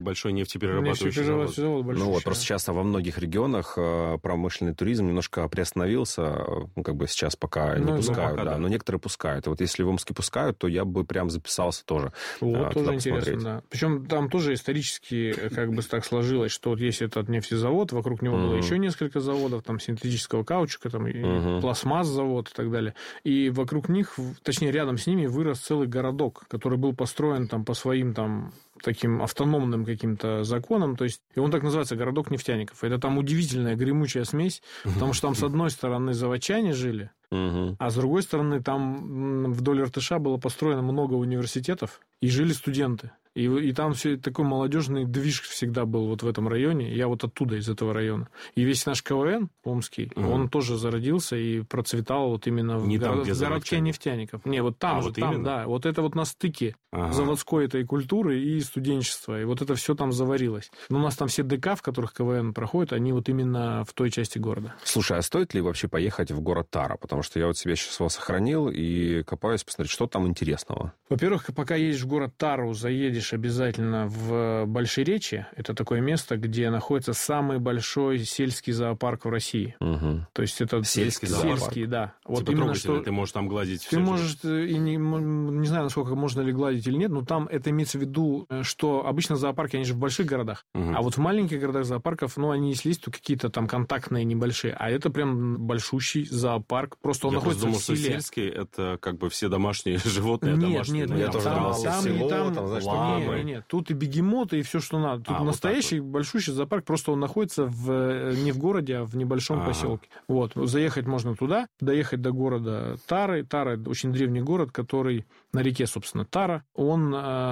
большой нефтеперерабатывающий завод. Большой, ну вот, просто сейчас во многих регионах промышленный туризм немножко приостановился, ну, как бы сейчас пока не пускают, пока, да, но некоторые пускают. И вот если в Омске пускают, то я бы прям записался тоже. Вот, тоже интересно, да. Причем там тоже исторически как бы так сложилось, что вот есть этот нефтезавод, вокруг него было еще несколько заводов, там синтетического каучука, там и пластмасс-завод и так далее. И вокруг них, точнее, рядом с ними вырос целый городок, который был построен там по своим там таким автономным каким-то законам, то есть, и он так называется, городок нефтяников. Это там удивительная гремучая смесь, потому что там с одной стороны заводчане жили, а с другой стороны там вдоль Иртыша было построено много университетов, и жили студенты. И там все такой молодежный движ всегда был вот в этом районе. Я вот оттуда, из этого района. И весь наш КВН омский, он тоже зародился и процветал вот именно в городке нефтяников. Не, вот там же, вот там, да. Вот это вот на стыке заводской этой культуры и студенчества. И вот это все там заварилось. Но у нас там все ДК, в которых КВН проходит, они вот именно в той части города. Слушай, а стоит ли вообще поехать в город Тара? Потому что я вот себе сейчас его сохранил и копаюсь, посмотреть, что там интересного. Во-первых, пока едешь в город Тару, заедешь обязательно в Большеречье. Это такое место, где находится самый большой сельский зоопарк в России. То есть это сельский зоопарк. Сельский, да. Вот типа именно что ты можешь там гладить все. Ты можешь, и не знаю, насколько можно ли гладить или нет, но там это имеется в виду, что обычно зоопарки, они же в больших городах, а вот в маленьких городах зоопарков, ну, они если есть, то какие-то там контактные небольшие, а это прям большущий зоопарк. Просто он находится в селе. Что сельский, это как бы все домашние животные, Нет, я тоже там, село, там, знаешь, нет, тут и бегемоты, и все, что надо. Тут настоящий вот большущий зоопарк, просто он находится не в городе, а в небольшом поселке. Вот, заехать можно туда, доехать до города Тары. Тара – очень древний город, который на реке, собственно, Тара. Он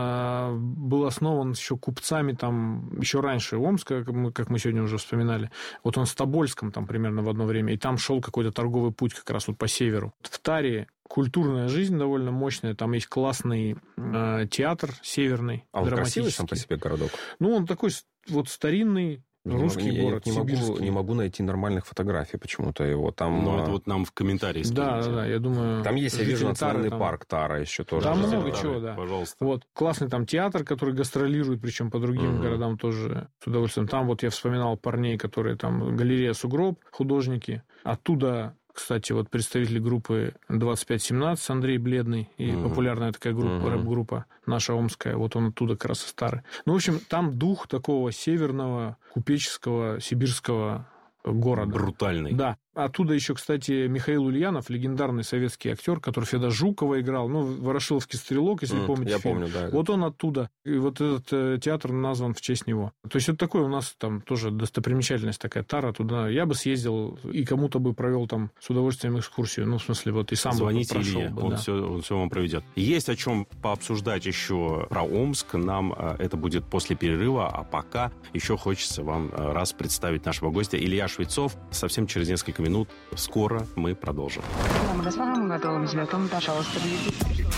был основан еще купцами там еще раньше Омска, как мы сегодня уже вспоминали. Вот он с Тобольском там примерно в одно время, и там шел какой-то торговый путь как раз вот по северу. В Таре культурная жизнь довольно мощная. Там есть классный театр северный, драматический. А он красивый сам по себе городок? Ну, он такой вот старинный, русский город, я не могу найти нормальных фотографий почему-то его. Там, ну, это вот нам в комментарии скажите. Да, я думаю... Там есть, я вижу, национальный парк Тара еще тоже. Там много чего, да. Пожалуйста. Вот, классный там театр, который гастролирует, причем по другим городам тоже с удовольствием. Там вот я вспоминал парней, которые там, галерея «Сугроб», художники. Оттуда... Кстати, вот представители группы 2517, Андрей Бледный, и популярная такая группа, рэп-группа наша омская, вот он оттуда как раз из Тары. Ну, в общем, там дух такого северного, купеческого, сибирского города. Брутальный. Да. Оттуда еще, кстати, Михаил Ульянов, легендарный советский актер, который Феда Жукова играл, ну, Ворошиловский стрелок, если помните. Я фильм. помню, да. Вот он оттуда. И вот этот театр назван в честь него. То есть, это такое у нас там тоже достопримечательность такая, Тара, туда. Я бы съездил и кому-то бы провел там с удовольствием экскурсию. Ну, в смысле, вот и сам звоните бы прошел. Илье, он все вам проведет. Есть о чем пообсуждать еще про Омск. Нам это будет после перерыва, а пока еще хочется вам раз представить нашего гостя Илья Швецов. Совсем через несколько минут. Скоро мы продолжим. Дамы и господа, мы готовы к взлету. Пожалуйста, берегите.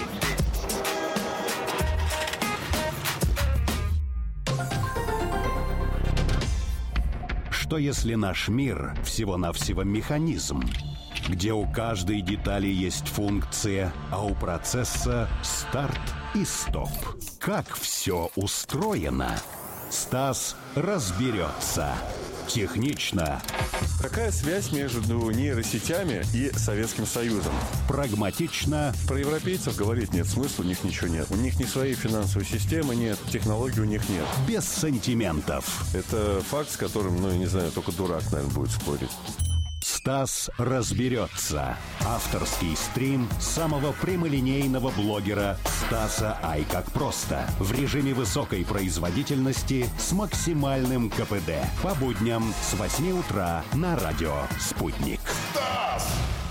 Что если наш мир всего-навсего механизм, где у каждой детали есть функция, а у процесса старт и стоп? Как все устроено? Стас разберется. Технично. Какая связь между нейросетями и Советским Союзом? Прагматично. Про европейцев говорить нет смысла, у них ничего нет. У них ни своей финансовой системы нет, технологий у них нет. Без сантиментов. Это факт, с которым, ну, я не знаю, только дурак, наверное, будет спорить. Стас разберется. Авторский стрим самого прямолинейного блогера Стаса Ай как просто. В режиме высокой производительности с максимальным КПД. По будням с 8 утра на радио «Спутник». Стас!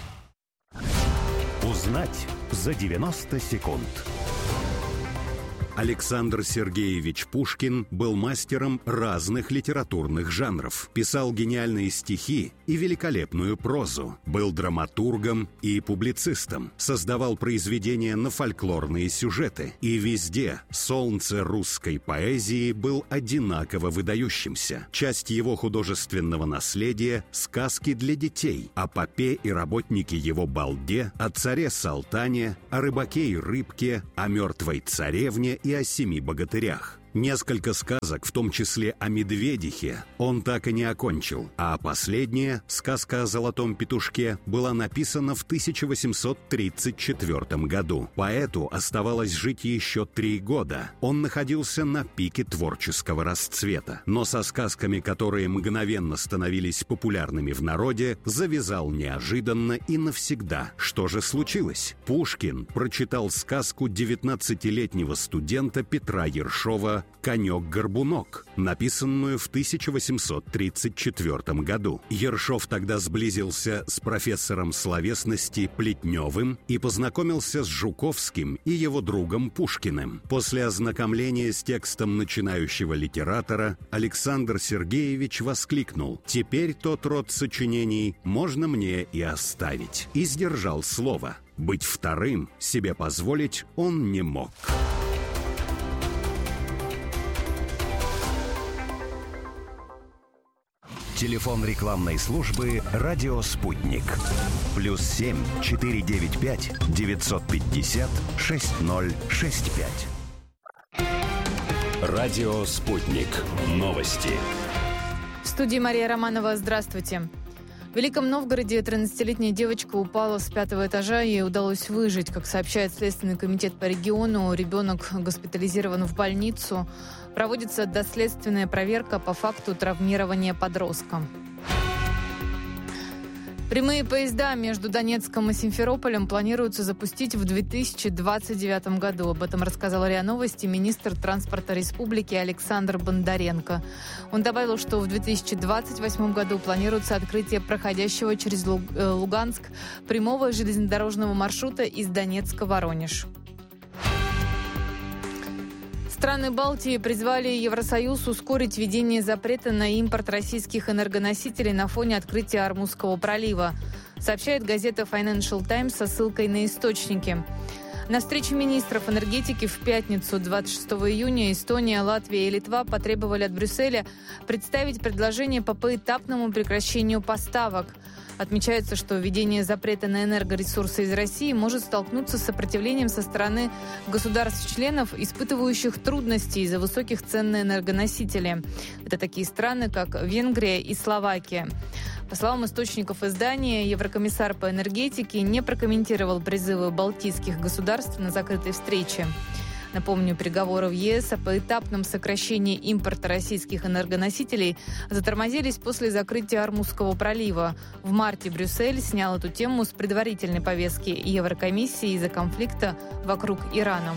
Узнать за 90 секунд. Александр Сергеевич Пушкин был мастером разных литературных жанров. Писал гениальные стихи и великолепную прозу. Был драматургом и публицистом. Создавал произведения на фольклорные сюжеты. И везде солнце русской поэзии был одинаково выдающимся. Часть его художественного наследия – сказки для детей. О попе и работнике его балде, о царе Салтане, о рыбаке и рыбке, о мертвой царевне и о 7 богатырях. Несколько сказок, в том числе о медведихе, он так и не окончил, а последняя, сказка о золотом петушке, была написана в 1834 году. Поэту оставалось жить еще 3 года. Он находился на пике творческого расцвета. Но со сказками, которые мгновенно становились популярными в народе, завязал неожиданно и навсегда. Что же случилось? Пушкин прочитал сказку 19-летнего студента Петра Ершова «Конек-горбунок», написанную в 1834 году. Ершов тогда сблизился с профессором словесности Плетневым и познакомился с Жуковским и его другом Пушкиным. После ознакомления с текстом начинающего литератора Александр Сергеевич воскликнул: «Теперь тот род сочинений можно мне и оставить». И сдержал слово. Быть вторым себе позволить он не мог. Телефон рекламной службы «Радио Спутник». +7 495 950 6065. Радио Спутник. Новости. В студии Мария Романова. Здравствуйте. В Великом Новгороде 13-летняя девочка упала с 5-го этажа, ей удалось выжить. Как сообщает Следственный комитет по региону, ребенок госпитализирован в больницу. Проводится доследственная проверка по факту травмирования подростка. Прямые поезда между Донецком и Симферополем планируется запустить в 2029 году. Об этом рассказал РИА Новости министр транспорта республики Александр Бондаренко. Он добавил, что в 2028 году планируется открытие проходящего через Луганск прямого железнодорожного маршрута из Донецка в Воронеж. Страны Балтии призвали Евросоюз ускорить введение запрета на импорт российских энергоносителей на фоне открытия Ормузского пролива, сообщает газета Financial Times со ссылкой на источники. На встрече министров энергетики в пятницу, 26 июня, Эстония, Латвия и Литва потребовали от Брюсселя представить предложение по поэтапному прекращению поставок. Отмечается, что введение запрета на энергоресурсы из России может столкнуться с сопротивлением со стороны государств-членов, испытывающих трудности из-за высоких цен на энергоносители. Это такие страны, как Венгрия и Словакия. По словам источников издания, еврокомиссар по энергетике не прокомментировал призывы балтийских государств на закрытой встрече. Напомню, переговоры в ЕС о поэтапном сокращении импорта российских энергоносителей затормозились после закрытия Ормузского пролива. В марте Брюссель снял эту тему с предварительной повестки Еврокомиссии из-за конфликта вокруг Ирана.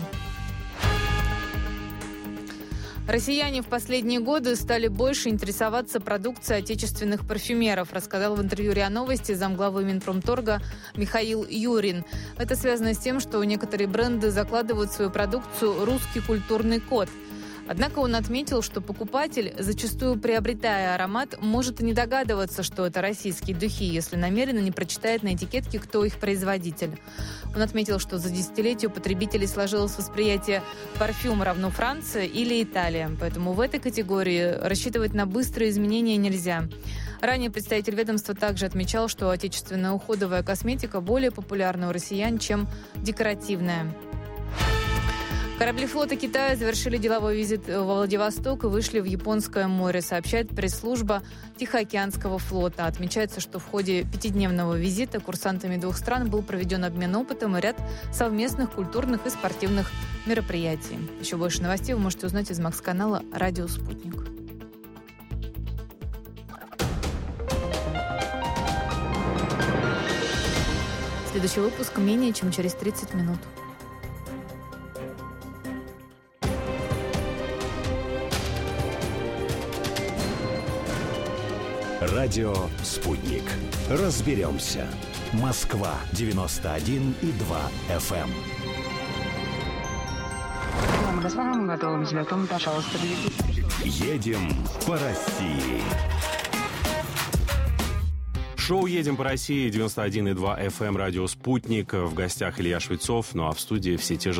Россияне в последние годы стали больше интересоваться продукцией отечественных парфюмеров, рассказал в интервью РИА Новости замглавы Минпромторга Михаил Юрин. Это связано с тем, что некоторые бренды закладывают в свою продукцию русский культурный код. Однако он отметил, что покупатель, зачастую приобретая аромат, может и не догадываться, что это российские духи, если намеренно не прочитает на этикетке, кто их производитель. Он отметил, что за десятилетия у потребителей сложилось восприятие «парфюм равно Франция» или «Италия», поэтому в этой категории рассчитывать на быстрые изменения нельзя. Ранее представитель ведомства также отмечал, что отечественная уходовая косметика более популярна у россиян, чем декоративная. Корабли флота Китая завершили деловой визит во Владивосток и вышли в Японское море, сообщает пресс-служба Тихоокеанского флота. Отмечается, что в ходе 5-дневного визита курсантами 2 стран был проведен обмен опытом и ряд совместных культурных и спортивных мероприятий. Еще больше новостей вы можете узнать из Макс-канала «Радио Спутник». Следующий выпуск менее чем через 30 минут. Радио «Спутник». Разберемся. Москва, 91,2 FM. С готовым взлетом, пожалуйста, едем по России. Шоу «Едем по России», 91,2 FM, радио «Спутник». В гостях Илья Швецов, ну а в студии все те же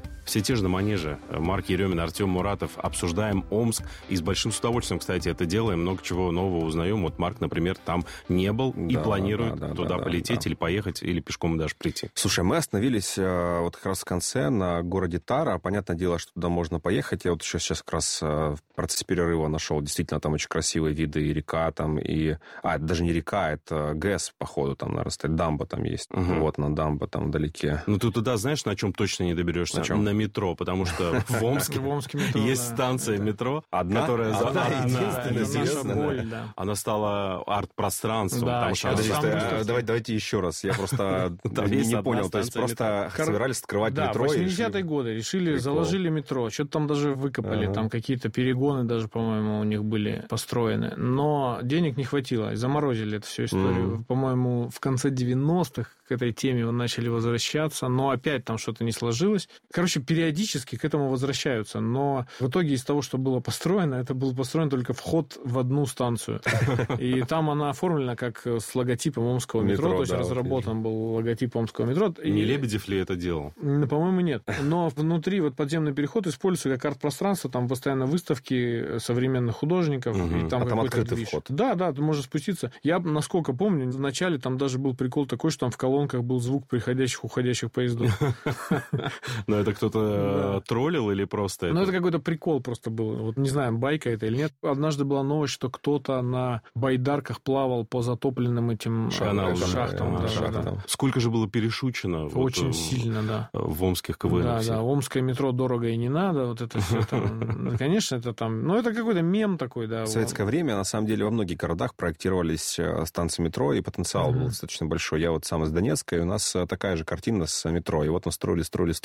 на манеже. Марк Еремин, Артем Муратов. Обсуждаем Омск. И с большим удовольствием, кстати, это делаем. Много чего нового узнаем. Вот Марк, например, там не был и планирует туда полететь или поехать, или пешком даже прийти. Слушай, мы остановились вот как раз в конце на городе Тара. Понятное дело, что туда можно поехать. Я вот еще сейчас как раз в процессе перерыва нашел. Действительно, там очень красивые виды, и река там, и... это даже не река, это ГЭС, походу, там, наверное, стоит, дамба там есть. Вот, на дамба там вдалеке. Ну, ты туда, знаешь, на чем точно не доберешься? На метро, потому что в Омске есть станция метро, которая единственная известная. Она стала арт-пространством. Давайте еще раз. Я просто не понял. То есть просто собирались открывать метро. Да, в 80-е годы решили, заложили метро. Что-то там даже выкопали. Там какие-то перегоны даже, по-моему, у них были построены. Но денег не хватило. Заморозили эту всю историю. По-моему, в конце 90-х к этой теме начали возвращаться, но опять там что-то не сложилось. Короче, периодически к этому возвращаются, но в итоге из того, что было построено, это был построен только вход в одну станцию. И там она оформлена как с логотипом Омского метро, то есть разработан был логотип Омского метро. Не Лебедев ли это делал? По-моему, нет. Но внутри вот подземный переход используется как арт-пространство, там постоянно выставки современных художников. И там открытый вход. Да, ты можешь спуститься. Я, насколько помню, вначале там даже был прикол такой, что там в колонках был звук приходящих, уходящих поездов. Но это кто-то троллил или просто... Ну, это какой-то прикол просто был. Вот не знаю, байка это или нет. Однажды была новость, что кто-то на байдарках плавал по затопленным этим шахтам. Сколько же было перешучено. Очень сильно, да. В омских КВН. Да, омское метро дорого и не надо. Вот это все там... Конечно, это там... Ну, это какой-то мем такой, да. В советское время, на самом деле, во многих городах проектировались станции метро, и потенциал был достаточно большой. Я вот сам из Донецка, и у нас такая же картина с метро. И вот мы строили.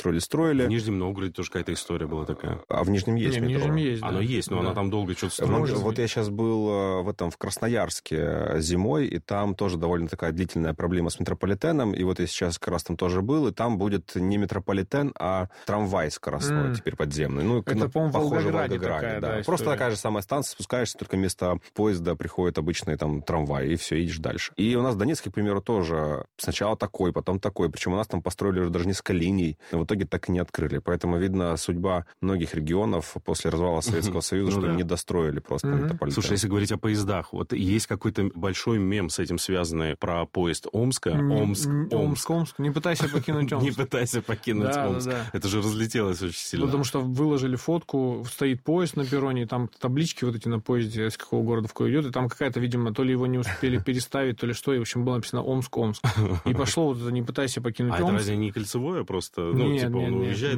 В Нижнем Новгороде тоже какая-то история была такая. А в Нижнем есть метро? В Нижнем есть, Оно есть, но она там долго что-то строилась. Вот я сейчас был в Красноярске зимой, и там тоже довольно такая длительная проблема с метрополитеном. И вот я сейчас как раз там тоже был, и там будет не метрополитен, а трамвай скоростной теперь подземный. Ну, это, по-моему, похоже, в Волгограде, да. Просто такая же самая станция, спускаешься, только вместо поезда приходит обычный там трамвай, и все, едешь дальше. И у нас в Донецке, к примеру, тоже сначала такой, потом такой. Причем у нас там построили уже даже несколько линий, но в итоге так и не открыли. Поэтому, видно, судьба многих регионов после развала Советского Союза, что не достроили просто метрополитен. Слушай, если говорить о поездах, вот есть какой-то большой мем с этим связанный про поезд Омска. Омск. Не пытайся покинуть Омск. Не пытайся покинуть Омск. Это же разлетелось очень сильно. Потому что выложили фотку, стоит поезд на перроне, там таблички вот эти на поезде, из какого города в какой идет, и там какая-то, видимо, то ли его не успели переставить, то ли что, и, в общем, было написано Омск. И пошло вот это «Не пытайся покинуть Омск». А это разве не кольцевое просто? Он уезжает?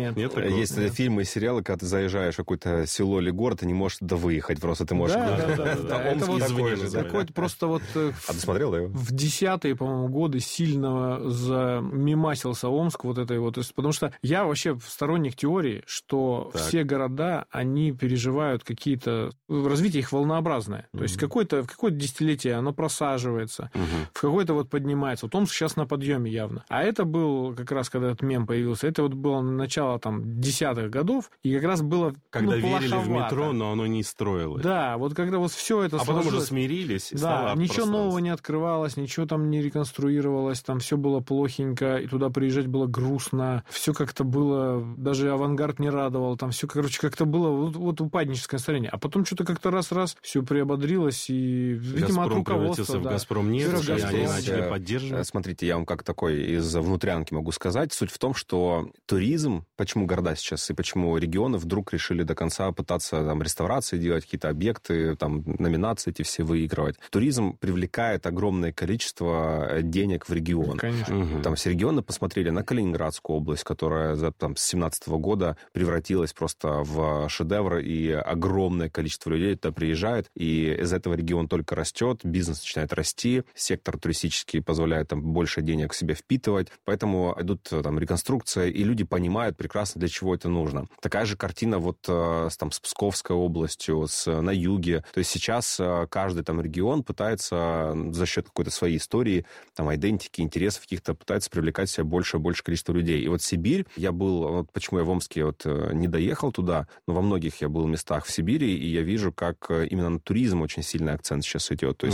Есть фильмы и сериалы, когда ты заезжаешь в какое-то село или город, и не можешь туда выехать просто. Ты можешь... Это вот такой просто вот... А ты смотрел его? В 10-е, по-моему, годы сильно замимасился Омск вот этой вот... Потому что я вообще сторонник теории, что все города, они переживают какие-то... Развитие их волнообразное. То есть какое-то десятилетие оно просаживается, в какое-то вот поднимается. Вот Омск сейчас на подъеме явно. А это был как раз, когда этот мем появился, это вот было начало там 10-х годов, и как раз было когда верили в метро, но оно не строилось. Да, вот когда вот все это сложилось. Потом уже смирились. И да, ничего нового не открывалось, ничего там не реконструировалось, там все было плохенько, и туда приезжать было грустно, все как-то было, даже авангард не радовал, там все, короче, как-то было вот упадническое настроение. А потом что-то как-то раз-раз все приободрилось, и, видимо, от руководства... в «Газпромнефть», и они начали поддерживать. Смотрите, я вам как такой из внутрянки могу сказать. Суть в том, что туризм, почему города сейчас и почему регионы вдруг решили до конца пытаться там реставрации делать, какие-то объекты, там номинации эти все выигрывать. Туризм привлекает огромное количество денег в регион. Конечно. Там все регионы посмотрели на Калининградскую область, которая с 2017 года превратилась просто в шедевр, и огромное количество людей туда приезжает, и из этого регион только растет, бизнес начинает расти, сектор туристический позволяет там больше денег в себя впитывать, поэтому идут там реконструкция, и люди понимают прекрасно, для чего это нужно. Такая же картина вот с Псковской областью, на юге. То есть сейчас каждый там регион пытается за счет какой-то своей истории, там, идентики, интересов каких-то, пытается привлекать в себя больше и больше количество людей. И вот Сибирь, я был, вот почему я в Омске вот не доехал туда, но во многих я был местах в Сибири, и я вижу, как именно на туризм очень сильный акцент сейчас идет. То есть они прям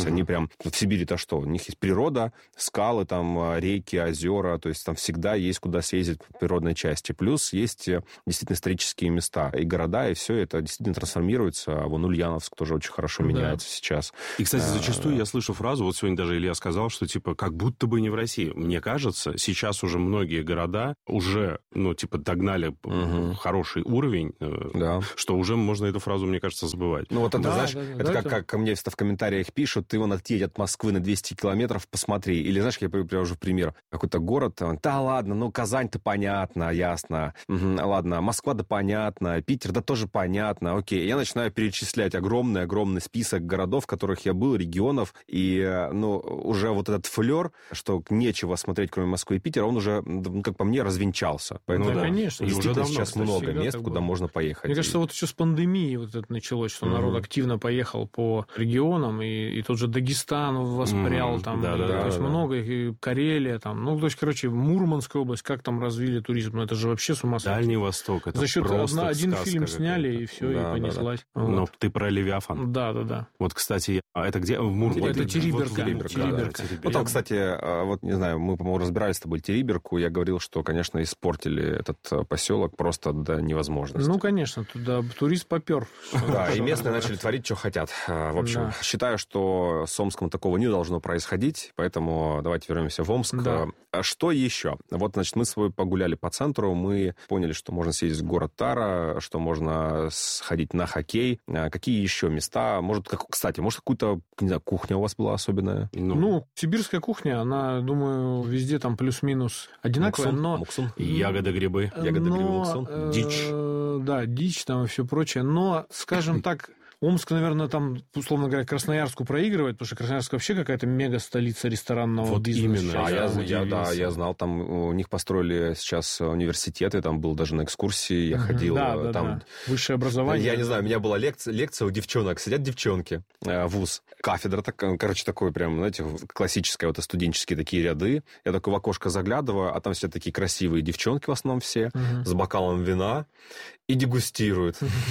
там в Сибири-то что? У них есть природа, скалы, там реки, озера, то есть там всегда есть куда съездить в природной части. Плюс есть действительно исторические места и города, и все это действительно трансформируется. Вон Ульяновск тоже очень хорошо меняется сейчас. И, кстати, зачастую я слышу фразу, вот сегодня даже Илья сказал, что типа как будто бы не в России. Мне кажется, сейчас уже многие города уже, догнали хороший уровень, что уже можно эту фразу, мне кажется, забывать. Ну вот это, знаешь, это как ко мне в комментариях пишут, ты вон отъедь от Москвы на 200 километров, посмотри. Или, знаешь, я привожу пример. Какой-то город, да ладно, Казань-то понятно, ясно. Ладно, Москва, да понятно. Питер, да тоже понятно. Окей. Я начинаю перечислять огромный список городов, в которых я был, регионов, и, уже вот этот флер, что нечего смотреть, кроме Москвы и Питера, он уже, как по мне, развенчался. Поэтому, конечно. И уже сейчас много мест, куда можно поехать. Мне кажется, вот еще с пандемией вот это началось, что народ активно поехал по регионам, и тот же Дагестан воспрял, там, то есть много, и Карелия, там, то есть, короче, Мурманская область, как там развили туризм, это же вообще с ума сойти. Дальний Восток, это за счет просто один фильм сняли, и все, и понеслась. Вот. Но ты про Левиафан. Да. Вот, кстати, это где? В Мурманске. Это Териберка. Вот там, кстати, вот, не знаю, мы, по-моему, разбирались с тобой Териберку, я говорил, что, конечно, испортили этот поселок просто до невозможности. Конечно, туда турист попер. Да, и местные начали творить, что хотят. В общем, считаю, что с Омском такого не должно происходить, поэтому давайте вернемся в Омск. Да. Что еще? Вот, значит, мы с тобой погуляли по центру, мы поняли, что можно съездить в город Тара, что можно сходить на хоккей. Какие еще места? Может, какую-то, не знаю, кухня у вас была особенная? Сибирская кухня, она, думаю, везде там плюс-минус одинаковая, Муксун. Ягоды, грибы. Муксун. Дичь. Да, дичь там и все прочее. Но, скажем так, Омск, наверное, там, условно говоря, Красноярску проигрывает, потому что Красноярск вообще какая-то мега-столица ресторанного бизнеса. Именно. Я знал, там у них построили сейчас университеты, там был даже на экскурсии, я ходил. Да. Высшее образование. Я не знаю, у меня была лекция у девчонок, сидят девчонки, вуз, кафедра, такой прям, знаете, классическая, студенческие такие ряды. Я такой в окошко заглядываю, а там все такие красивые девчонки в основном все, с бокалом вина. И дегустируют.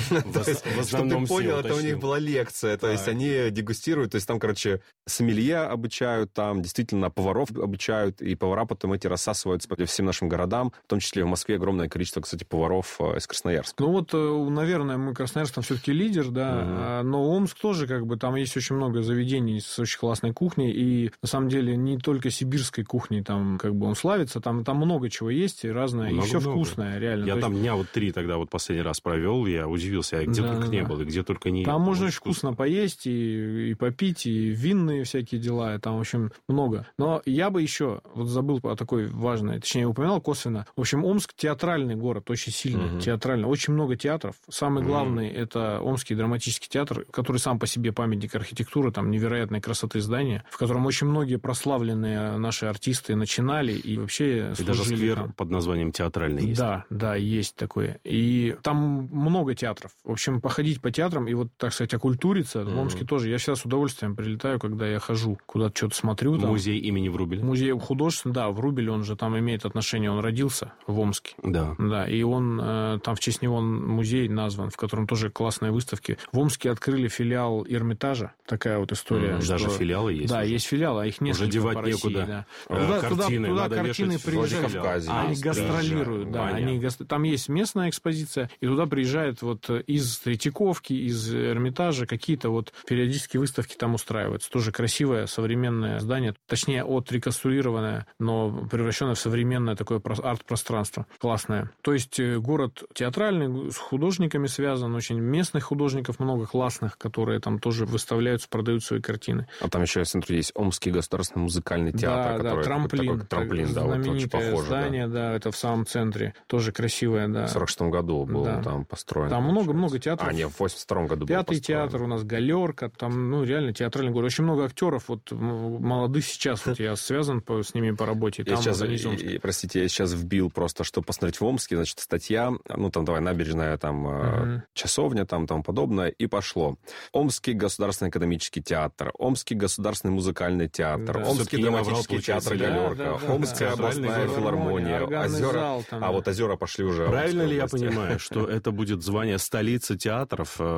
Чтобы ты понял, это у них была лекция. То есть они дегустируют. То есть там, сомелье обучают, там действительно поваров обучают. И повара потом эти рассасываются по всем нашим городам. В том числе в Москве огромное количество, кстати, поваров из Красноярска. Наверное, мы Красноярск там все-таки лидер, да. Но Омск тоже, там есть очень много заведений с очень классной кухней. И на самом деле не только сибирской кухней там он славится. Там много чего есть, и разное. И все вкусное, реально. Я там дня 3 тогда последний раз провел, я удивился, где только не был, и где только не ел. Там можно очень вкусно поесть, и попить, и винные всякие дела, и там, в общем, много. Но я бы еще забыл о такой важной, точнее, упоминал косвенно. В общем, Омск театральный город, очень сильный, театральный. Очень много театров. Самый главный это Омский драматический театр, который сам по себе памятник архитектуры, там невероятной красоты здания, в котором очень многие прославленные наши артисты начинали и вообще служили. И даже сквер там. Под названием театральный есть. Да, есть такое. И там много театров. В общем, походить по театрам и так сказать, окультуриться. В Омске тоже. Я всегда с удовольствием прилетаю, когда я хожу, куда-то что-то смотрю. Там. Музей имени Врубеля. Музей художественный, да, Врубель, он же там имеет отношение, он родился в Омске. Да. Да, и он, там в честь него музей назван, в котором тоже классные выставки. В Омске открыли филиал Эрмитажа. Такая история. Даже филиалы есть? Да, есть филиалы, а их несколько уже девать по России, некуда. Да. Туда надо картины приезжают. Они гастролируют. Да, там есть местная экспозиция, и туда приезжают из Третьяковки, из Эрмитажа какие-то периодические выставки там устраиваются. Тоже красивое современное здание, точнее, отреконструированное, но превращенное в современное такое арт-пространство. Классное. То есть город театральный, с художниками связан, очень местных художников много классных, которые там тоже выставляются, продают свои картины. А там еще, я смотрю, есть Омский государственный музыкальный театр. Да, трамплин. Трамплин, да, знаменитое похоже, здание, да, это в самом центре. Тоже красивое, да. В 46-м году был там построен. Там много театров. Нет, в 82-м году был Пятый театр у нас, Галерка, там, реально театральный город. Очень много актеров, молодых сейчас, я связан с ними по работе. Там, простите, я сейчас вбил просто, чтобы посмотреть в Омске, значит, статья, набережная, часовня, тому подобное, и пошло. Омский государственный экономический театр, Омский государственный музыкальный театр, Омский драматический театр Галерка, Омская областная филармония, озера. Озера пошли уже. Правильно ли я понимаю, что это будет звание столицы театров в России?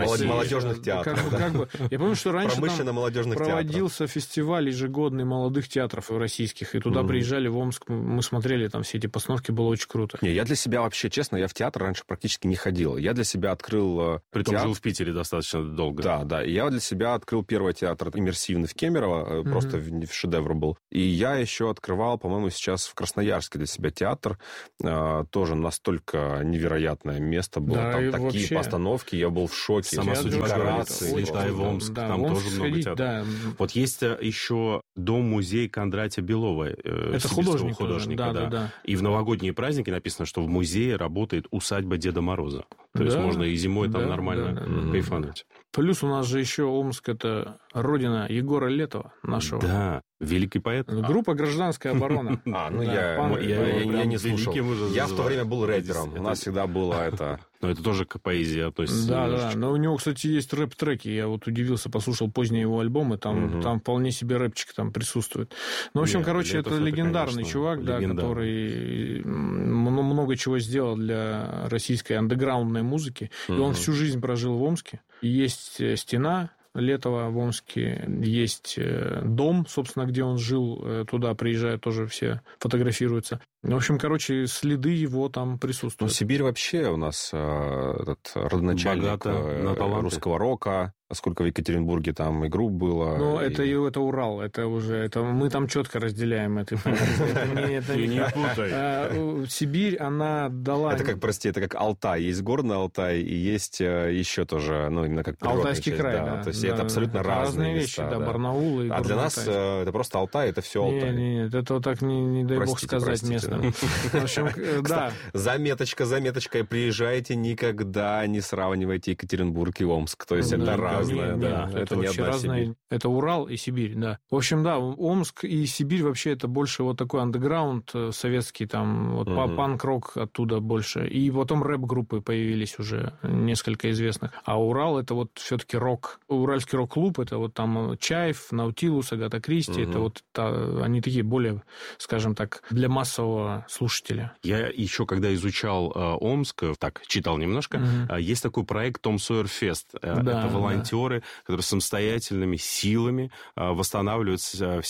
молодежных театров. Я помню, что раньше там проводился фестиваль ежегодный молодых театров российских, и туда приезжали в Омск, мы смотрели там все эти постановки, было очень круто. Не, я для себя вообще, честно, я в театр раньше практически не ходил. Я для себя открыл... Притом жил в Питере достаточно долго. Да. И я для себя открыл первый театр иммерсивный в Кемерово, просто в шедевр был. И я еще открывал, по-моему, сейчас в Красноярске для себя театр. Тоже настолько невероятное место было. Да, там такие вообще... постановки, я был в шоке. Сама судьба, слетай в Омск, да, там Омск тоже много театров. Да. Вот есть еще дом-музей Кондратия Белова, это художника. Да. И в новогодние праздники написано, что в музее работает усадьба Деда Мороза. То есть можно и зимой там нормально кайфануть. Плюс у нас же еще Омск — это родина Егора Летова, нашего. Да, великий поэт. Группа «Гражданская оборона». Я не слушал. Я в то время был рэпером. У нас всегда было это... Но это тоже к поэзии относится. Да. Но у него, кстати, есть рэп-треки. Я вот удивился, послушал поздние его альбомы. Там вполне себе рэпчик там присутствует. Ну, в общем, это легендарный чувак, который много чего сделал для российской андеграундной музыки. И он всю жизнь прожил в Омске. Есть стена Летова в Омске, есть дом, собственно, где он жил, туда приезжают тоже все, фотографируются. В общем, следы его там присутствуют. Ну, Сибирь вообще у нас этот родоначальник русского рока. Сколько в Екатеринбурге там и групп было. Ну, это Урал, мы там четко разделяем это. Не путай. Сибирь, она дала... Это как Алтай. Есть горный Алтай, и есть еще тоже, именно как природная Алтайский часть. край, да. То есть это абсолютно разные вещи, места. Барнаул и А для нас это просто Алтай, это все Алтай. Нет, это так не дай бог сказать местным. В общем, да. Заметочка, приезжайте, никогда не сравнивайте Екатеринбург и Омск. То есть это разное, да. Это вообще разные. Это Урал и Сибирь, да. В общем, да, Омск и Сибирь вообще это больше вот такой андеграунд советский, там, вот панк-рок оттуда больше. И потом рэп-группы появились уже, несколько известных. А Урал это вот все-таки рок. Уральский рок-клуб, это вот там Чаев, Наутилус, Агата Кристи, это вот они такие более, скажем так, для массового слушателя. Я еще, когда изучал Омск, так, читал немножко, есть такой проект Том Сойер Фест. Это волонтеры, которые самостоятельными силами восстанавливают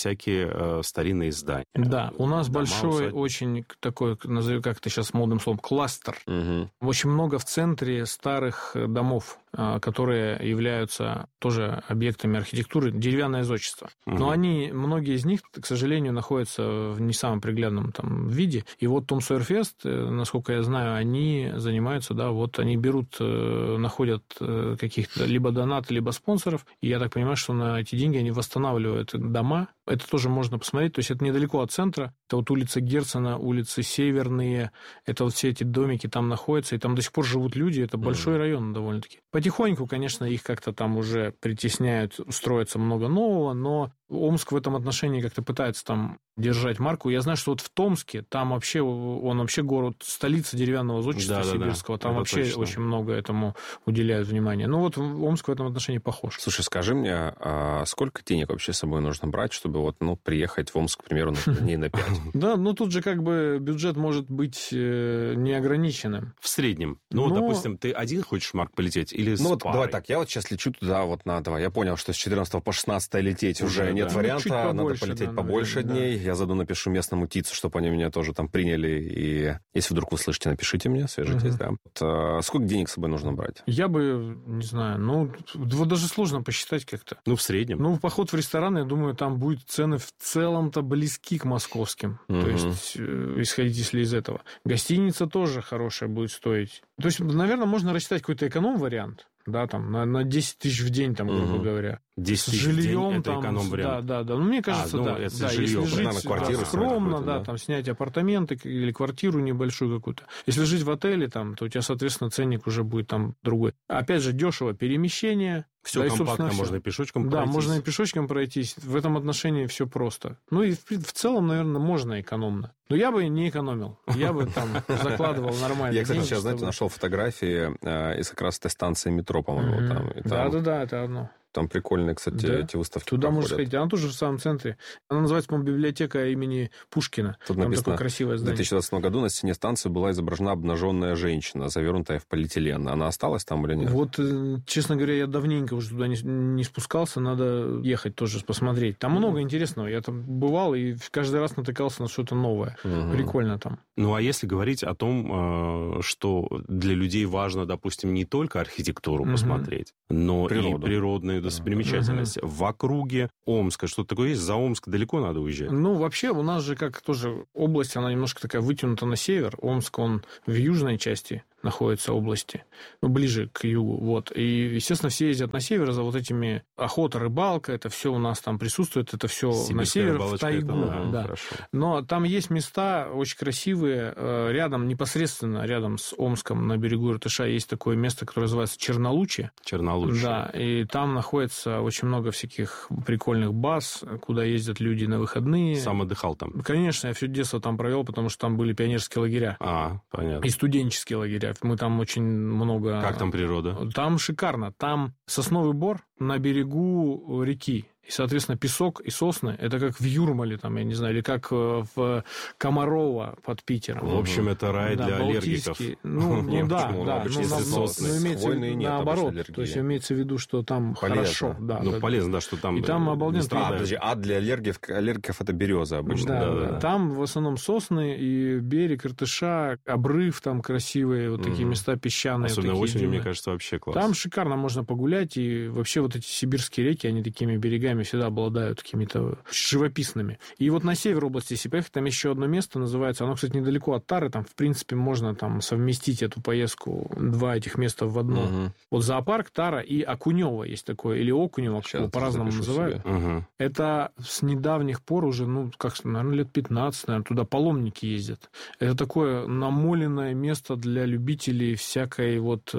всякие старинные здания. Да, у нас большой, очень такой, назову как это сейчас модным словом, кластер. Очень много в центре старых домов, которые являются тоже объектами архитектуры, деревянное зодчество. Но многие из них, к сожалению, находятся в не самом приглядном там виде. И вот Том Сойер Фест, насколько я знаю, они занимаются, они берут, находят каких-то либо донаты, либо спонсоров, и я так понимаю, что на эти деньги они восстанавливают дома. Это тоже можно посмотреть, то есть это недалеко от центра, это вот улица Герцена, улицы Северные, это вот все эти домики там находятся, и там до сих пор живут люди, это большой район довольно-таки. Потихоньку, конечно, их как-то там уже притесняют, строится много нового, но Омск в этом отношении как-то пытается там держать марку. Я знаю, что вот в Томске, там вообще, он вообще город, столица деревянного зодчества сибирского, там вообще точно. Очень много этому уделяют внимания. Ну вот Омск в этом отношении похож. Слушай, скажи мне, а сколько денег вообще с собой нужно брать, чтобы приехать в Омск, к примеру, дней на 5? Да, тут же бюджет может быть неограниченным. В среднем. Допустим, ты один хочешь, Марк, полететь или с парой? Давай так, я вот сейчас лечу туда я понял, что с 14 по 16 лететь уже нет варианта, надо полететь побольше дней. Я заодно напишу местному ТИЦу, чтобы они меня тоже там приняли. И если вдруг вы слышите, напишите мне, свяжитесь, да. Сколько денег с собой нужно брать? Я бы, не знаю, даже сложно посчитать как-то. В среднем. Поход в ресторан, я думаю, там будут цены в целом-то близки к московским. То есть, исходить если из этого. Гостиница тоже хорошая будет стоить. То есть, наверное, можно рассчитать какой-то эконом-вариант. Да, там, на 10 тысяч в день, там, грубо говоря. 10 тысяч в день – это эконом-вариант. Да. Мне кажется, да. Это жилье. Если жить скромно, там, снять апартаменты или квартиру небольшую какую-то. Если жить в отеле, там, то у тебя, соответственно, ценник уже будет там другой. Опять же, дешево перемещение. Все компактно, можно и пешочком пройтись. Да, можно и пешочком пройтись. В этом отношении все просто. И в целом, наверное, можно экономно. Но я бы не экономил. Я бы там закладывал нормально. Я, кстати, сейчас, нашел фотографии из как раз этой станции метро, по-моему. Да, это одно. Там прикольные, кстати, эти выставки Туда проходят. можно сходить. Она тоже в самом центре. Она называется, по-моему, библиотека имени Пушкина. Тут там написано, такое красивое здание. в 2020 году на стене станции была изображена обнаженная женщина, завернутая в полиэтилен. Она осталась там или нет? Вот, честно говоря, я давненько уже туда не спускался. Надо ехать тоже посмотреть. Там много интересного. Я там бывал и каждый раз натыкался на что-то новое. Прикольно там. Ну, а если говорить о том, что для людей важно, допустим, не только архитектуру посмотреть, но и природные достопримечательности. В округе Омска что-то такое есть? За Омск далеко надо уезжать? Ну, вообще, у нас же как тоже область, она немножко такая вытянута на север. Омск, он в южной части находится области, ближе к югу, вот. И, естественно, все ездят на север за вот этими охота, рыбалка, это все у нас там присутствует, это все на север, в тайгу. Да. Но там есть места очень красивые, рядом, непосредственно рядом с Омском, на берегу Иртыша, есть такое место, которое называется Чернолучье. Чернолучье. Да, и там находится очень много всяких прикольных баз, куда ездят люди на выходные. Сам отдыхал там? Конечно, я все детство там провел, потому что там были пионерские лагеря. Понятно. И студенческие лагеря. Мы там очень много... Как там природа? Там шикарно. Там сосновый бор на берегу реки. И, соответственно, песок и сосны, это как в Юрмале, там, я не знаю, или как в Комарово под Питером. В общем, это рай для аллергиков. Ну, да. Но имеется наоборот. То есть, имеется в виду, что там хорошо. Ну, полезно, да, что там... И там обалденно. А для аллергиков это береза обычно. Да. Там в основном сосны и берег Иртыша, обрыв там красивые, вот такие места песчаные. Особенно осенью, мне кажется, вообще класс. Там шикарно можно погулять, и вообще вот эти сибирские реки, они такими берегами всегда обладают какими-то живописными. И вот на север области, если поехать, там еще одно место называется, оно, кстати, недалеко от Тары, там, в принципе, можно там совместить эту поездку, два этих места в одно. Вот зоопарк, Тара и Окунево есть такое, или Окунево, как его по-разному называют. Это с недавних пор уже, наверное, лет 15, наверное, туда паломники ездят. Это такое намоленное место для любителей всякой вот...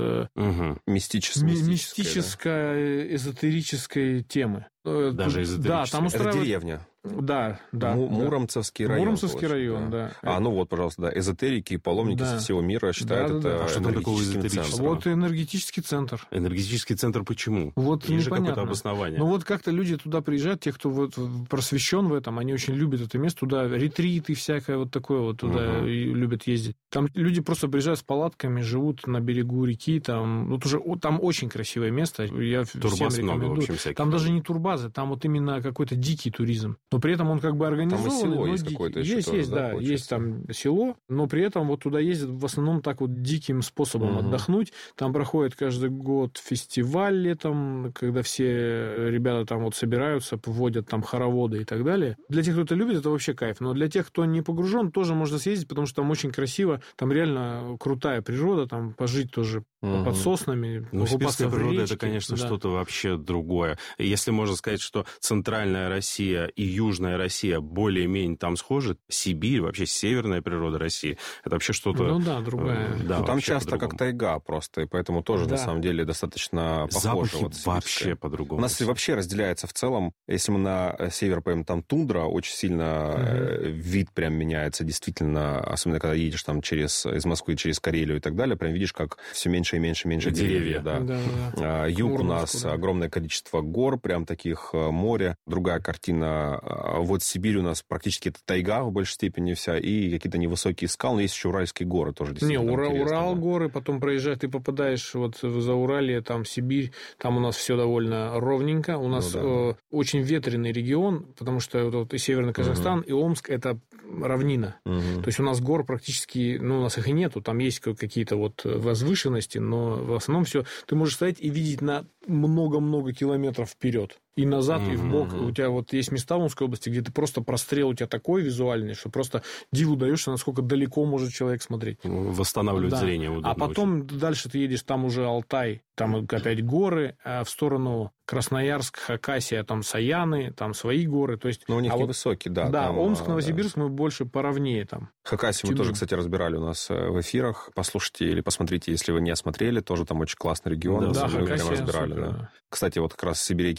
мистической, эзотерической темы. Даже эзотерической. Да, там устраивают... Это деревня. Да. Муромцевский район. Муромцевский район, да. Пожалуйста, да. Эзотерики и паломники со всего мира считают это энергетическим центром. Вот энергетический центр. Энергетический центр почему? Вот есть же какое-то обоснование. Ну, вот как-то люди туда приезжают, те, кто вот просвещен в этом, они очень любят это место, туда ретриты всякое вот такое вот туда любят ездить. Там люди просто приезжают с палатками, живут на берегу реки, там очень красивое место, я всем рекомендую. В общем, всяких. Там даже не турбазы, там вот именно какой-то дикий туризм. Но при этом он как бы организован. Там и село есть какое-то еще. Есть там село, но при этом вот туда ездят в основном так вот диким способом отдохнуть. Там проходит каждый год фестиваль летом, когда все ребята там вот собираются, вводят там хороводы и так далее. Для тех, кто это любит, это вообще кайф. Но для тех, кто не погружен, тоже можно съездить, потому что там очень красиво, там реально крутая природа, там пожить тоже под соснами. Ну, сибирская природа, это, конечно, что-то вообще другое. Если можно сказать, что центральная Россия и южная Россия более-менее там схожи, Сибирь, вообще северная природа России, это вообще что-то... другая. Там часто как тайга просто, и поэтому тоже, на самом деле, достаточно похоже. Запахи вообще по-другому. У нас вообще разделяется в целом, если мы на север поедем, там тундра, очень сильно вид прям меняется, действительно, особенно когда едешь там из Москвы через Карелию и так далее, прям видишь, как все меньше и меньше деревьев. Да. Юг у нас огромное количество гор, прям таких, море, другая картина. Вот Сибирь у нас практически это тайга в большей степени вся, и какие-то невысокие скалы, но есть еще Уральские горы тоже. Урал горы, потом проезжаешь, ты попадаешь вот за Уралье, там Сибирь, там у нас все довольно ровненько, у нас очень ветреный регион, потому что вот и Северный Казахстан, и Омск — это равнина. То есть у нас гор практически, у нас их и нету, там есть какие-то вот возвышенности, но в основном все, ты можешь стоять и видеть на много-много километров вперед. И назад, и вбок. У тебя вот есть места в Омской области, где ты просто прострел у тебя такой визуальный, что просто диву даешься, насколько далеко может человек смотреть. Восстанавливать зрение удобно. А потом дальше ты едешь, там уже Алтай, там опять горы, а в сторону Красноярск, Хакасия, там Саяны, там свои горы. То есть, но у них невысокие, да. Да, Омск, Новосибирск мы больше поровнее там. Хакасию мы тоже, кстати, разбирали у нас в эфирах. Послушайте или посмотрите, если вы не осмотрели, тоже там очень классный регион. Да, мы Хакасия разбирали. супер, да. Кстати, вот как раз сибиряки почему-то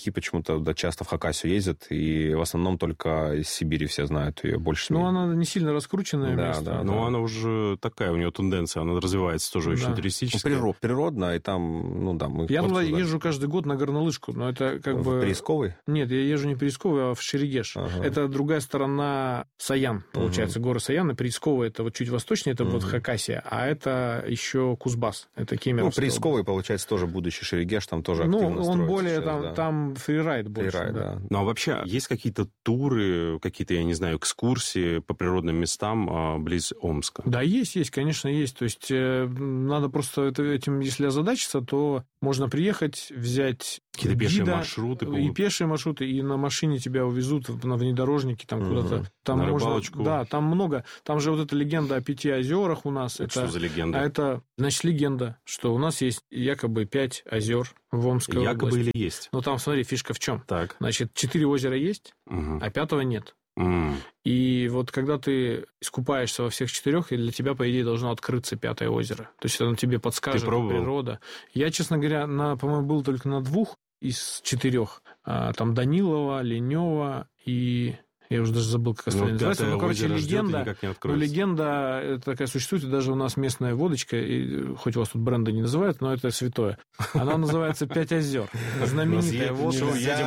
туда часто в Хакасию ездят, и в основном только из Сибири все знают ее больше. Ну, она не сильно раскрученное место. Да. Но она уже такая, у нее тенденция, она развивается тоже очень туристически. Природно, и там, мы... Я туда езжу каждый год на горнолыжку, но это как бы... В Пересковый? Нет, я езжу не в Пересковый, а в Шерегеш. Это другая сторона Саян, получается, горы Саян, и Пересковый это вот чуть восточнее, это вот Хакасия, а это еще Кузбасс, это Кемеровская. Пересковый, получается, тоже будущий Шерегеш, там тоже активно строится. Он более сейчас, там фрирайд больше. Да. Ну, а вообще, есть какие-то туры, какие-то, я не знаю, экскурсии по природным местам близ Омска? Да, есть, конечно, есть. То есть, надо просто этим, если озадачиться, то можно приехать, взять какие-то пешие маршруты. И пешие маршруты, и на машине тебя увезут на внедорожнике там куда-то. Там на можно, рыбалочку. Да, там много. Там же вот эта легенда о 5 озерах у нас. Это что за легенда? А это, значит, легенда, что у нас есть якобы 5 озер в Омской области. Якобы или есть? Ну, там, смотри, фишка в чем. Так. Значит, 4 озера есть, а 5-го нет. И вот когда ты искупаешься во всех 4, и для тебя, по идее, должно открыться 5-е озеро. То есть оно тебе подскажет природа. Я, честно говоря, по-моему, был только на 2 из 4. Там Данилова, Ленева и... Я уже даже забыл, как остальные называются. Ну, короче, легенда такая существует, и даже у нас местная водочка, и, хоть у вас тут бренда не называют, но это святое. Она называется «5 озер». Знаменитая водка.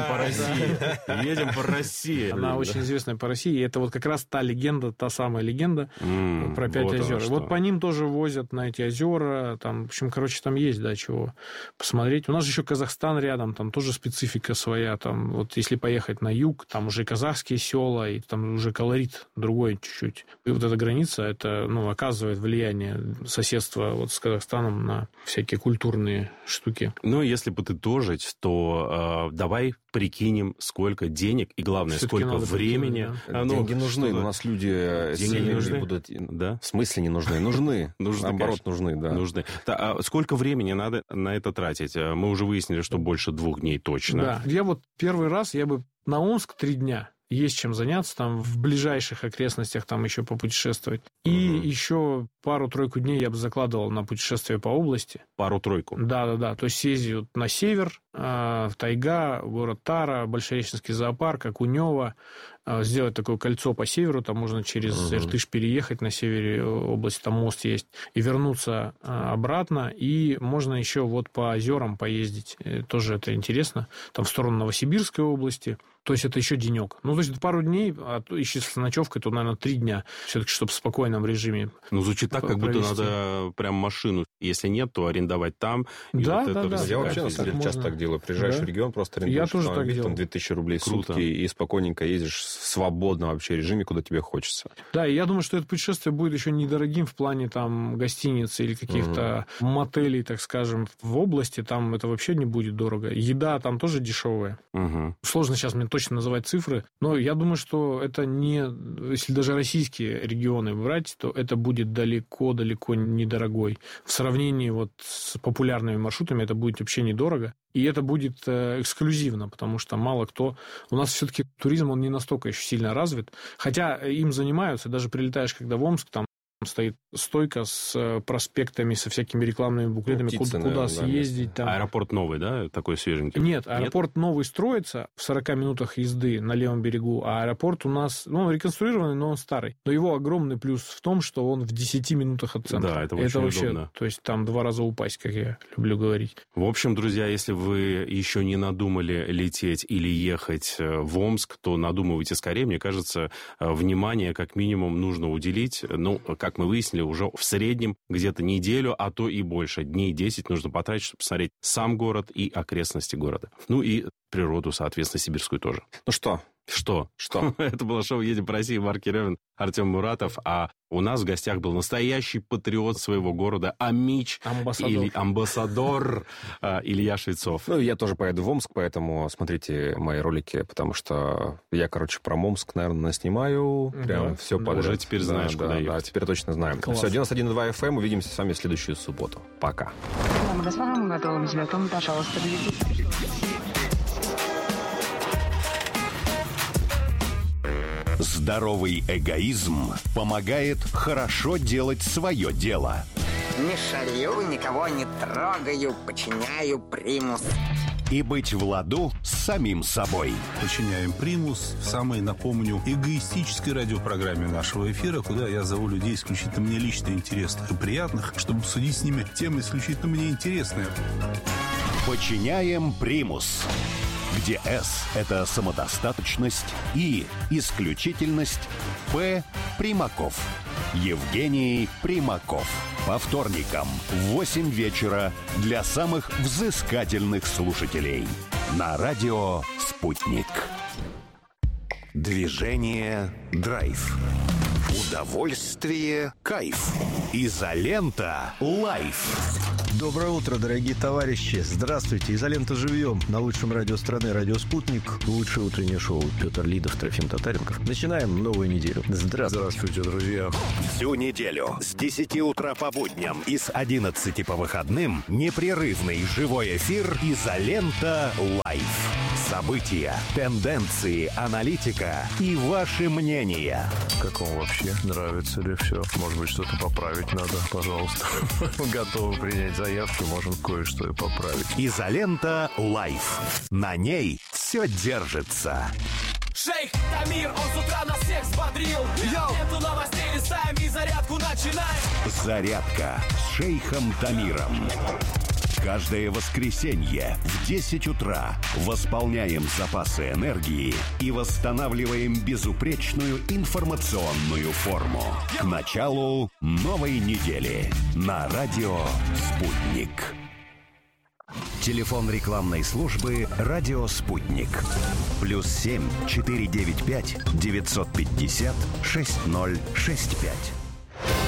Едем по России. Она очень известная по России, и это вот как раз та легенда, та самая легенда про 5 озер. Вот по ним тоже возят на эти озера. Там, в общем, там есть, чего посмотреть. У нас же еще Казахстан рядом, там тоже специфика своя. Там, вот если поехать на юг, там уже казахские села, и там уже колорит другой чуть-чуть. И вот эта граница, это, оказывает влияние соседства вот с Казахстаном на всякие культурные штуки. Ну, если подытожить, то давай прикинем, сколько денег и, главное, все-таки сколько времени. Деньги нужны. У нас люди семьями будут... Да? В смысле не нужны? Нужны. Наоборот, нужны, да. Нужны. А сколько времени надо на это тратить? Мы уже выяснили, что больше 2 дней точно. Да. Я вот первый раз, я бы на Омск 3 дня. Есть чем заняться, там в ближайших окрестностях там еще попутешествовать. И еще 2-3 дней я бы закладывал на путешествие по области. 2-3? Да. То есть съездить на север, в тайга, город Тара, Большереченский зоопарк, Окунево, сделать такое кольцо по северу, там можно через Иртыш переехать на севере области, там мост есть, и вернуться обратно, и можно еще вот по озерам поездить, тоже это интересно, там в сторону Новосибирской области, то есть это еще денек. Ну, то есть пару дней, а если с ночевкой, то, наверное, 3 дня, все-таки, чтобы в спокойном режиме. Ну, звучит так, как будто надо прям машину, если нет, то арендовать там. Да. Я вообще, на самом деле, часто так делаю. Приезжаешь в регион, просто арендуешь автомобиль, там 2000 рублей в сутки, и спокойненько ездишь в свободном вообще режиме, куда тебе хочется. Да, и я думаю, что это путешествие будет еще недорогим в плане там гостиниц или каких-то мотелей, так скажем, в области, там это вообще не будет дорого. Еда там тоже дешевая. Сложно сейчас мне точно называть цифры, но я думаю, что это не... Если даже российские регионы брать, то это будет далеко-далеко недорогой. В сравнении вот с популярными маршрутами это будет вообще недорого. И это будет эксклюзивно, потому что мало кто... У нас все-таки туризм, он не настолько еще сильно развит. Хотя им занимаются, даже прилетаешь, когда в Омск, там стоит стойка с проспектами, со всякими рекламными буклетами, куда съездить. Там. Аэропорт новый, да? Такой свеженький? Нет, аэропорт новый строится в 40 минутах езды на левом берегу, а аэропорт у нас, он реконструированный, но он старый. Но его огромный плюс в том, что он в 10 минутах от центра. Да, это очень вообще удобно. То есть там 2 раза упасть, как я люблю говорить. В общем, друзья, если вы еще не надумали лететь или ехать в Омск, то надумывайте скорее. Мне кажется, внимание как минимум нужно уделить. Ну, как мы выяснили, уже в среднем где-то неделю, а то и больше. Дней 10 нужно потратить, чтобы посмотреть сам город и окрестности города. Ну и природу, соответственно, сибирскую тоже. Ну что? Что? Это было шоу «Едем по России», Марк Еревин, Артем Муратов. А у нас в гостях был настоящий патриот своего города, амич, или амбассадор Илья Швецов. Ну, я тоже поеду в Омск, поэтому смотрите мои ролики, потому что я, про Омск, наверное, наснимаю. Прям все подряд. Уже теперь знаешь, куда ехать. Да, теперь точно знаем. Класс. Все, 91,2 FM. Увидимся с вами в следующую субботу. Пока. Дамы и господа, мы готовы к взлету. Пожалуйста, взлетите. Здоровый эгоизм помогает хорошо делать свое дело. Не шалю, никого не трогаю, подчиняю примус. и быть в ладу с самим собой. Подчиняем «Примус» в самой, напомню, эгоистической радиопрограмме нашего эфира, куда я зову людей исключительно мне лично интересных и приятных, чтобы обсудить с ними темы исключительно мне интересные. Подчиняем «Примус», где «С» — это самодостаточность, «И» — исключительность, «П» — Примаков. Евгений Примаков. По вторникам в 8 вечера для самых взыскательных слушателей. На радио «Спутник». Движение «Драйв». Удовольствие «Кайф». Изолента «Лайф». Доброе утро, дорогие товарищи. Здравствуйте. Изолента живьем. На лучшем радио страны «Радио Спутник». Лучшее утреннее шоу. Петр Лидов, Трофим Татаренков. Начинаем новую неделю. Здравствуйте, друзья. Всю неделю с 10 утра по будням и с 11 по выходным непрерывный живой эфир «Изолента Лайф». События, тенденции, аналитика и ваши мнения. Как вам вообще? Нравится ли все? Может быть, что-то поправить надо? Пожалуйста. Готовы принять заявки, можем кое-что и поправить. «Изолента Лайф». На ней все держится. Шейх Тамир, он с утра нас всех взбодрил. Эту новостей листаем и зарядку начинаем. Зарядка с шейхом Тамиром. Каждое воскресенье в 10 утра восполняем запасы энергии и восстанавливаем безупречную информационную форму. К началу новой недели на радио «Спутник». Телефон рекламной службы «Радио Спутник». +7 495 950 6065.